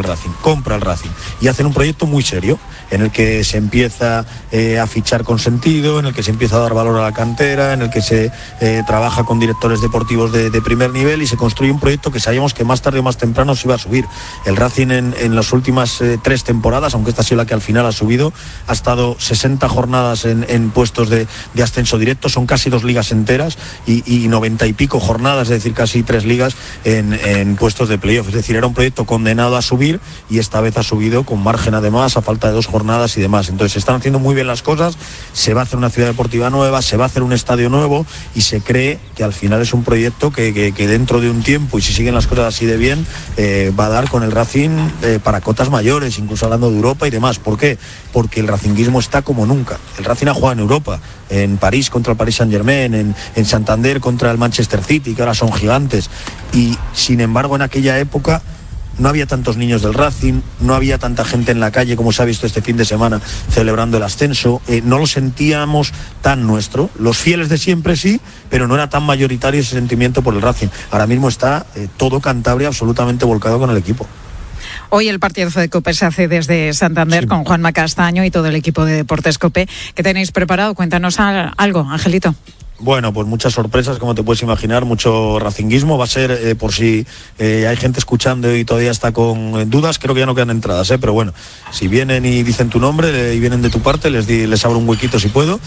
Racing, compra el Racing y hacen un proyecto muy serio en el que se empieza a fichar con sentido, en el que se empieza a dar valor a la cantera, en el que se trabaja con directores deportivos de primer nivel y se construye un proyecto que sabíamos que más tarde o más temprano se iba a subir. El Racing en las últimas 3 temporadas, aunque esta ha sido la que al final ha subido, ha estado 60 jornadas en puestos de ascenso directo, son casi 2 ligas enteras y 90 y pico jornadas, es decir, casi 3 ligas en puestos de playoff. Es decir, era un proyecto condenado a subir y esta vez ha subido con margen además, a falta de 2 jornadas y demás. Entonces se están haciendo muy bien las cosas, se va a hacer una ciudad deportiva nueva, se va a hacer un estadio nuevo y se cree que al final es un proyecto que dentro de un tiempo, y si siguen las cosas así de bien, va a dar con el Racing para cotas mayores, incluso hablando de Europa y demás. ¿Por qué? Porque el racinguismo está como nunca. El Racing ha jugado en Europa, en París contra el Paris Saint-Germain, en Santander contra el Manchester City, que ahora son gigantes, y sin embargo en aquella época no había tantos niños del Racing, no había tanta gente en la calle como se ha visto este fin de semana celebrando el ascenso, no lo sentíamos tan nuestro. Los fieles de siempre sí, pero no era tan mayoritario ese sentimiento por el Racing. Ahora mismo está todo Cantabria absolutamente volcado con el equipo. Hoy el partidazo de COPE se hace desde Santander, sí, con Juanma Castaño y todo el equipo de Deportes COPE. ¿Qué tenéis preparado? Cuéntanos algo, Angelito. Bueno, pues muchas sorpresas, como te puedes imaginar, mucho racinguismo. Va a ser, por si hay gente escuchando y todavía está con dudas, creo que ya no quedan entradas, pero bueno, si vienen y dicen tu nombre y vienen de tu parte, les abro un huequito si puedo.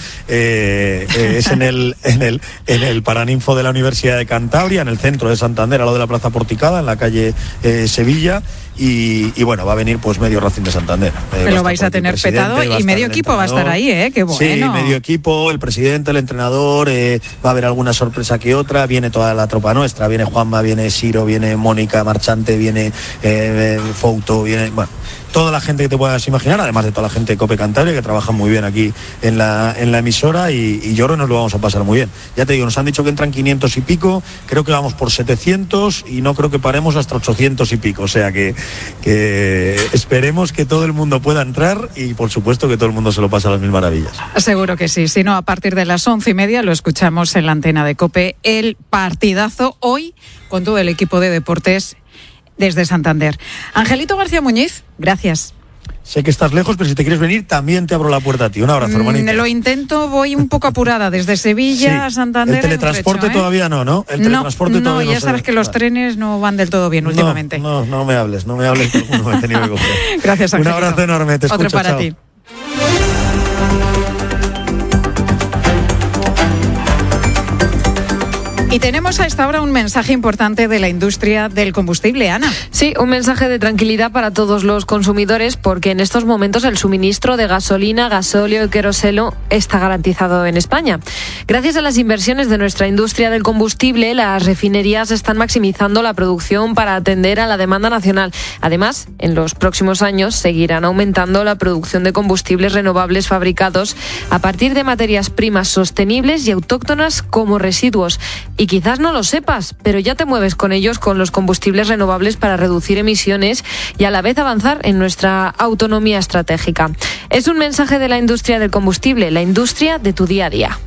Es en el Paraninfo de la Universidad de Cantabria, en el centro de Santander, al lado de la Plaza Porticada, en la calle Sevilla. Y bueno, va a venir pues medio Racing de Santander. Lo vais a tener petado y medio equipo va a estar ahí, qué bueno. Sí, medio equipo, el presidente, el entrenador, va a haber alguna sorpresa que otra, viene toda la tropa nuestra, viene Juanma, viene Siro, viene Mónica Marchante, viene Fouto, viene... Bueno, toda la gente que te puedas imaginar, además de toda la gente de COPE Cantabria que trabaja muy bien aquí en la emisora y yo creo que nos lo vamos a pasar muy bien. Ya te digo, nos han dicho que entran 500 y pico, creo que vamos por 700 y no creo que paremos hasta 800 y pico, o sea que esperemos que todo el mundo pueda entrar y por supuesto que todo el mundo se lo pase a las mil maravillas. Seguro que sí, si no, a partir de las 11:30 lo escuchamos en la antena de COPE, el partidazo hoy con todo el equipo de deportes desde Santander. Angelito García Muñiz, gracias. Sé que estás lejos, pero si te quieres venir, también te abro la puerta a ti. Un abrazo, hermanita. Lo intento, voy un poco apurada, desde Sevilla a Santander. El teletransporte todavía no, El teletransporte todavía no. Ya sabes que los trenes no van del todo bien últimamente. No me hables, que alguno me he tenido que coger. Gracias, Angelito. Un abrazo enorme, te escucho. Otro para chao. ti. Y tenemos a esta hora un mensaje importante de la industria del combustible, Ana. Sí, un mensaje de tranquilidad para todos los consumidores porque en estos momentos el suministro de gasolina, gasóleo y queroseno está garantizado en España. Gracias a las inversiones de nuestra industria del combustible, las refinerías están maximizando la producción para atender a la demanda nacional. Además, en los próximos años seguirán aumentando la producción de combustibles renovables fabricados a partir de materias primas sostenibles y autóctonas como residuos. Y quizás no lo sepas, pero ya te mueves con ellos, con los combustibles renovables, para reducir emisiones y a la vez avanzar en nuestra autonomía estratégica. Es un mensaje de la industria del combustible, la industria de tu día a día.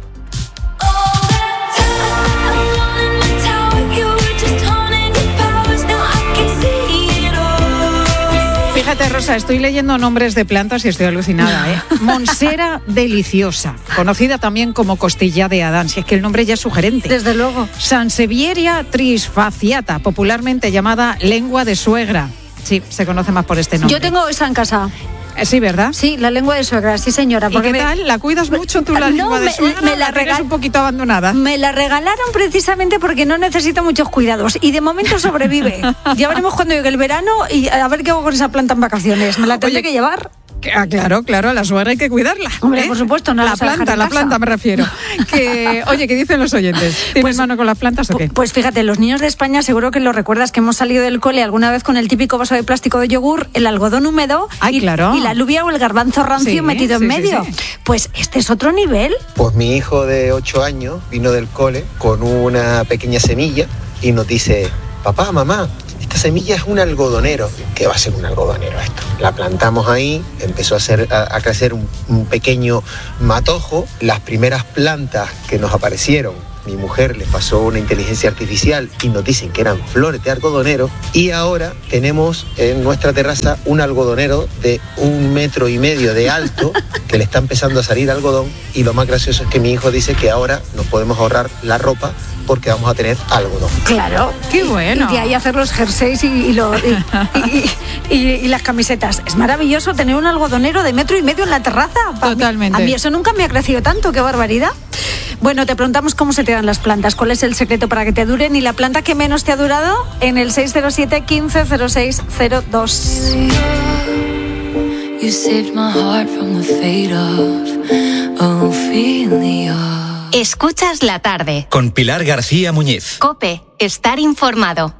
Fíjate, Rosa, estoy leyendo nombres de plantas y estoy alucinada, Monstera deliciosa, conocida también como costilla de Adán, si es que el nombre ya es sugerente. Desde luego. Sansevieria trisfaciata, popularmente llamada lengua de suegra. Sí, se conoce más por este nombre. Yo tengo esa en casa. Sí, ¿verdad? Sí, la lengua de suegra, sí señora. ¿Y qué tal? ¿La cuidas mucho tú, la lengua de suegra? Me la tienes un poquito abandonada. Me la regalaron precisamente porque no necesito muchos cuidados y de momento sobrevive. Ya veremos cuando llegue el verano y a ver qué hago con esa planta en vacaciones. ¿Me la tendré que llevar? Claro, a la suegra hay que cuidarla. Hombre, por supuesto, no la planta me refiero. Oye, ¿qué dicen los oyentes? ¿Tienes mano con las plantas o qué? Pues fíjate, los niños de España seguro que lo recuerdas, que hemos salido del cole alguna vez con el típico vaso de plástico de yogur, el algodón húmedo y la alubia o el garbanzo rancio metido en medio. Sí. Pues este es otro nivel. Pues mi hijo de 8 años vino del cole con una pequeña semilla y nos dice: papá, mamá, esta semilla es un algodonero. ¿Qué va a ser un algodonero esto? La plantamos ahí, empezó a crecer un pequeño matojo. Las primeras plantas que nos aparecieron mi mujer les pasó una inteligencia artificial y nos dicen que eran flores de algodonero, y ahora tenemos en nuestra terraza un algodonero de 1,5 metros de alto que le está empezando a salir algodón, y lo más gracioso es que mi hijo dice que ahora nos podemos ahorrar la ropa porque vamos a tener algodón. Claro. ¡Qué bueno! Y de ahí hacer los jerseys y las camisetas. Es maravilloso tener un algodonero de 1,5 metros en la terraza. Totalmente. A mí eso nunca me ha crecido tanto, qué barbaridad. Bueno, te preguntamos cómo se te dan las plantas, cuál es el secreto para que te duren, y la planta que menos te ha durado en el 607 15 06 02. You saved my heart from the fate of Ophelia. Escuchas la tarde. Con Pilar García Muñiz. COPE. Estar informado.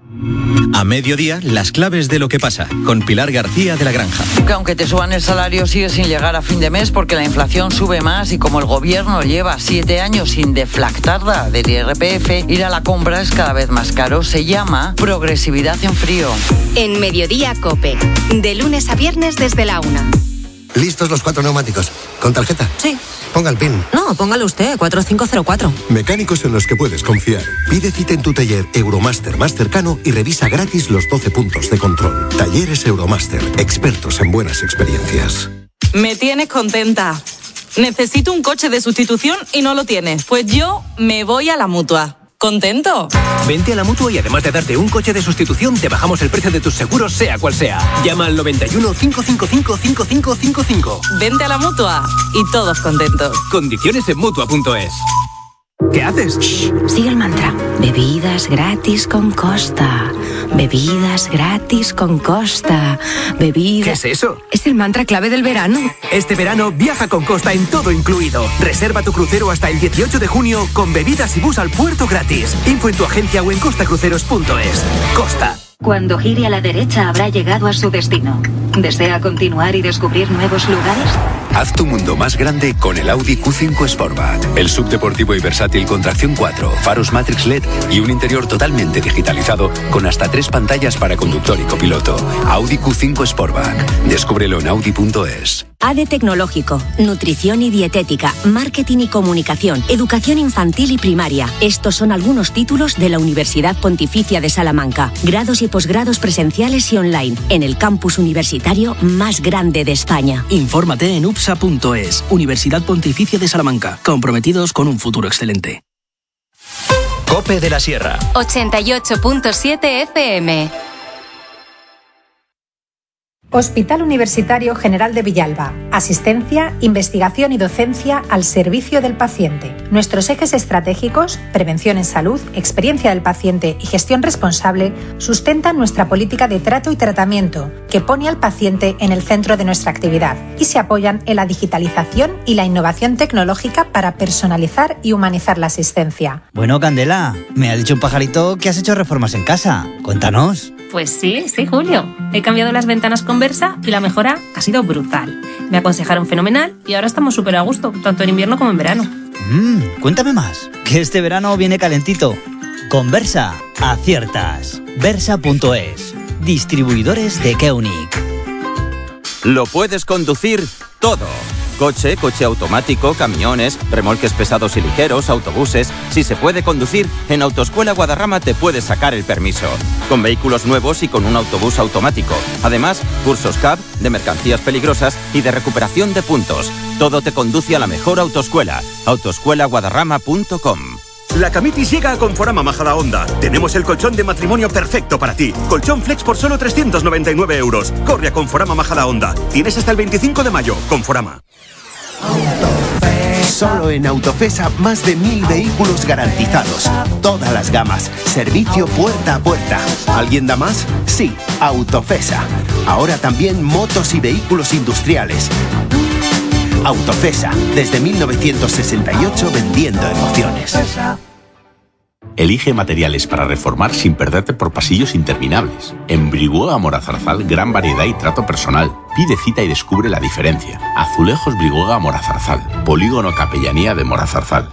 A mediodía, las claves de lo que pasa, con Pilar García de la Granja. Que aunque te suban el salario, sigues sin llegar a fin de mes porque la inflación sube más, y como el gobierno lleva 7 años sin deflactarla del IRPF, ir a la compra es cada vez más caro. Se llama progresividad en frío. En Mediodía COPE. De lunes a viernes desde la 1. ¿Listos los 4 neumáticos? ¿Con tarjeta? Sí. Ponga el PIN. No, póngalo usted, 4504. Mecánicos en los que puedes confiar. Pide cita en tu taller Euromaster más cercano y revisa gratis los 12 puntos de control. Talleres Euromaster, expertos en buenas experiencias. Me tienes contenta. Necesito un coche de sustitución y no lo tienes. Pues yo me voy a la Mutua. ¿Contento? Vente a la Mutua y además de darte un coche de sustitución, te bajamos el precio de tus seguros, sea cual sea. Llama al 91 555 5555. Vente a la Mutua y todos contentos. Condiciones en Mutua.es. ¿Qué haces? Shh, sigue el mantra. Bebidas gratis con Costa. Bebidas gratis con Costa. Bebidas... ¿Qué es eso? Es el mantra clave del verano. Este verano viaja con Costa en todo incluido. Reserva tu crucero hasta el 18 de junio con bebidas y bus al puerto gratis. Info en tu agencia o en costacruceros.es. Costa. Cuando gire a la derecha habrá llegado a su destino. ¿Desea continuar y descubrir nuevos lugares? Haz tu mundo más grande con el Audi Q5 Sportback. El subdeportivo y versátil con tracción 4, faros Matrix LED y un interior totalmente digitalizado con hasta 3 pantallas para conductor y copiloto. Audi Q5 Sportback. Descúbrelo en Audi.es. ADE Tecnológico, Nutrición y Dietética, Marketing y Comunicación, Educación Infantil y Primaria. Estos son algunos títulos de la Universidad Pontificia de Salamanca. Grados y posgrados presenciales y online, en el campus universitario más grande de España. Infórmate en upsa.es. Universidad Pontificia de Salamanca, comprometidos con un futuro excelente. COPE de la Sierra. 88.7 FM. Hospital Universitario General de Villalba. Asistencia, investigación y docencia al servicio del paciente. Nuestros ejes estratégicos, prevención en salud, experiencia del paciente y gestión responsable, sustentan nuestra política de trato y tratamiento, que pone al paciente en el centro de nuestra actividad, y se apoyan en la digitalización y la innovación tecnológica para personalizar y humanizar la asistencia. Bueno, Candela, me ha dicho un pajarito que has hecho reformas en casa. Cuéntanos. Pues sí, Julio. He cambiado las ventanas con Versa y la mejora ha sido brutal. Me aconsejaron fenomenal y ahora estamos súper a gusto, tanto en invierno como en verano. Cuéntame más, que este verano viene calentito. Con Versa, aciertas. Versa.es. Distribuidores de Keunig. Lo puedes conducir todo. Coche, coche automático, camiones, remolques pesados y ligeros, autobuses. Si se puede conducir, en Autoescuela Guadarrama te puedes sacar el permiso. Con vehículos nuevos y con un autobús automático. Además, cursos CAB, de mercancías peligrosas y de recuperación de puntos. Todo te conduce a la mejor autoescuela. Autoescuelaguadarrama.com. La Camitis llega a Conforama Majadahonda. Tenemos el colchón de matrimonio perfecto para ti. Colchón Flex por solo 399 euros. Corre a Conforama Majadahonda. Tienes hasta el 25 de mayo. Conforama. Solo en Autofesa más de 1000 vehículos garantizados. Todas las gamas. Servicio puerta a puerta. ¿Alguien da más? Sí, Autofesa. Ahora también motos y vehículos industriales. Autofesa, desde 1968 vendiendo emociones. Elige materiales para reformar sin perderte por pasillos interminables. En Briguó Amorazarzal, gran variedad y trato personal. Pide cita y descubre la diferencia. Azulejos Briguó Amorazarzal, Polígono Capellanía de Morazarzal.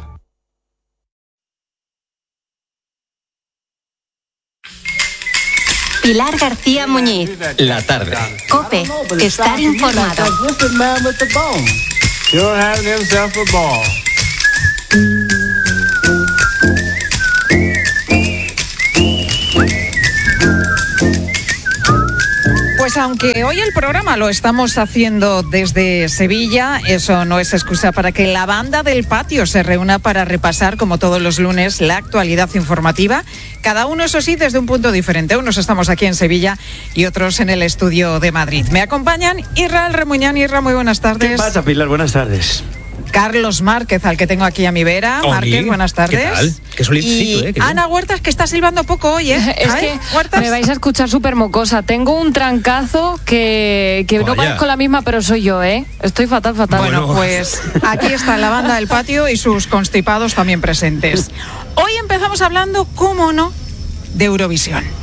Pilar García Muñiz. La tarde. COPE. Estar informado. Pues aunque hoy el programa lo estamos haciendo desde Sevilla, eso no es excusa para que la banda del patio se reúna para repasar, como todos los lunes, la actualidad informativa. Cada uno, eso sí, desde un punto diferente. Unos estamos aquí en Sevilla y otros en el estudio de Madrid. Me acompañan Irra Remuñán. Irra, muy buenas tardes. ¿Qué pasa, Pilar? Buenas tardes. Carlos Márquez, al que tengo aquí a mi vera. Oli, Márquez, buenas tardes. ¿Qué tal? Qué solicito, y Ana Huertas, que está silbando poco hoy, ¿eh? Es que Huertas, me vais a escuchar súper mocosa. Tengo un trancazo que no parezco la misma, pero soy yo, ¿eh? Estoy fatal. Bueno, pues aquí está la banda del patio y sus constipados también presentes. Hoy empezamos hablando, cómo no, de Eurovisión.